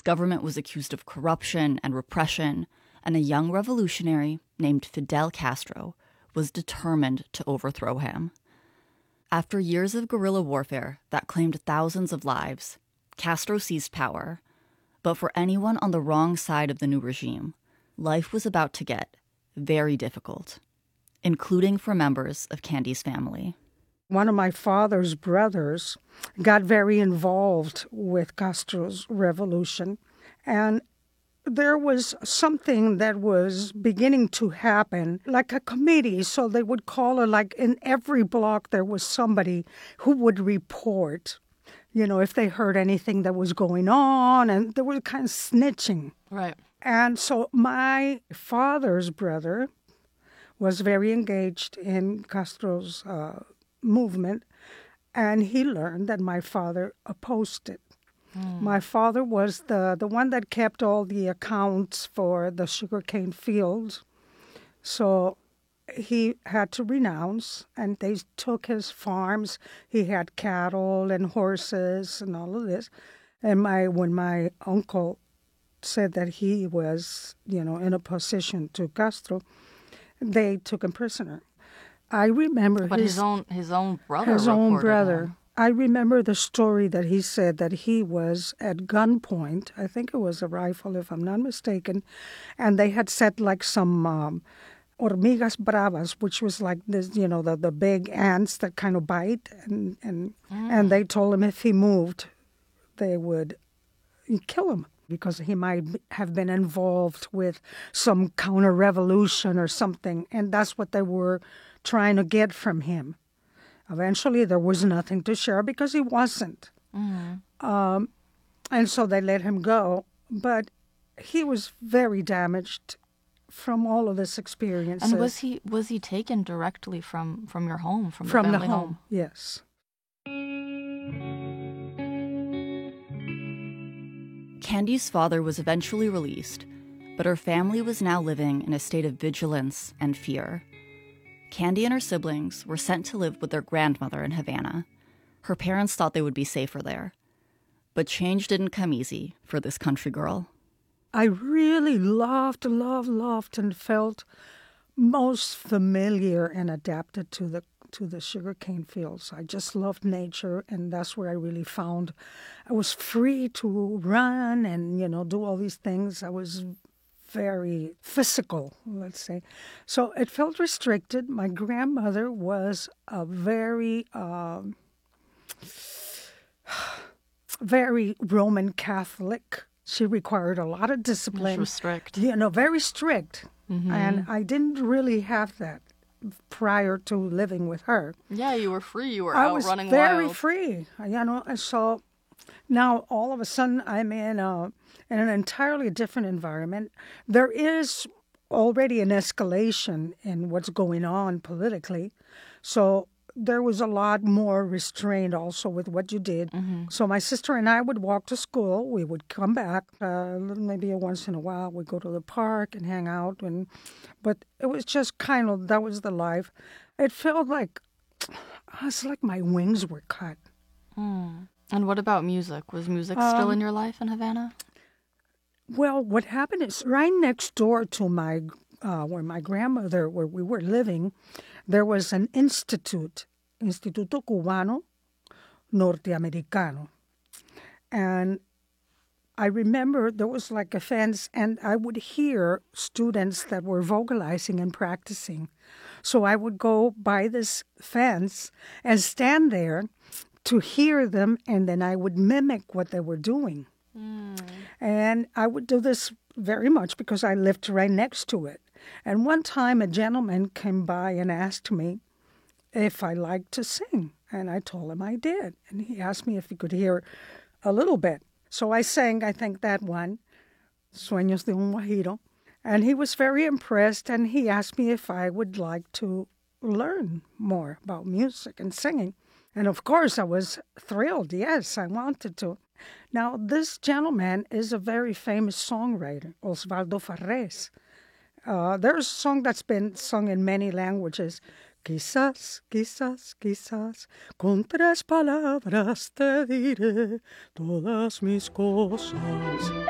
government was accused of corruption and repression, and a young revolutionary named Fidel Castro was determined to overthrow him. After years of guerrilla warfare that claimed thousands of lives, Castro seized power. But for anyone on the wrong side of the new regime, life was about to get very difficult, including for members of Candy's family. One of my father's brothers got very involved with Castro's revolution, and there was something that was beginning to happen, like a committee. So they would call it, like in every block there was somebody who would report, if they heard anything that was going on, and they were kind of snitching. Right. And so my father's brother was very engaged in Castro's movement, and he learned that my father opposed it. My father was the one that kept all the accounts for the sugarcane fields. So he had to renounce, and they took his farms. He had cattle and horses and all of this. And when my uncle said that he was, in opposition to Castro, they took him prisoner. I remember But his own brother. His own brother. Him. I remember the story that he said that he was at gunpoint. I think it was a rifle, if I'm not mistaken. And they had set like some hormigas bravas, which was like this, the big ants that kind of bite. And they told him if he moved, they would kill him because he might have been involved with some counter-revolution or something. And that's what they were trying to get from him. Eventually, there was nothing to share because he wasn't. And so they let him go. But he was very damaged from all of this experience. And was he taken directly from your home, from the family home? Yes. Candy's father was eventually released, but her family was now living in a state of vigilance and fear. Candy and her siblings were sent to live with their grandmother in Havana. Her parents thought they would be safer there. But change didn't come easy for this country girl. I really loved, and felt most familiar and adapted to the sugarcane fields. I just loved nature, and that's where I really found I was free to run and, do all these things. I was very physical, let's say. So it felt restricted. My grandmother was a very, very Roman Catholic. She required a lot of discipline. She was strict. Very strict. Mm-hmm. And I didn't really have that prior to living with her. Yeah, you were free. You were out running wild. I was very free, and so now all of a sudden I'm in an entirely different environment. There is already an escalation in what's going on politically. So there was a lot more restraint also with what you did. Mm-hmm. So my sister and I would walk to school. We would come back maybe once in a while. We'd go to the park and hang out. But it was just that was the life. It felt like, it's like my wings were cut. Mm. And what about music? Was music still in your life in Havana? Well, what happened is right next door to where my grandmother, where we were living, there was an institute, Instituto Cubano Norteamericano. And I remember there was like a fence, and I would hear students that were vocalizing and practicing. So I would go by this fence and stand there to hear them, and then I would mimic what they were doing. Mm. And I would do this very much because I lived right next to it. And one time a gentleman came by and asked me if I liked to sing. And I told him I did. And he asked me if he could hear a little bit. So I sang, I think, that one, Sueños de un Guajiro. And he was very impressed, and he asked me if I would like to learn more about music and singing. And of course, I was thrilled. Yes, I wanted to. Now, this gentleman is a very famous songwriter, Osvaldo Farrés. There's a song that's been sung in many languages. Quizás, quizás, quizás, con tres palabras te diré todas mis cosas.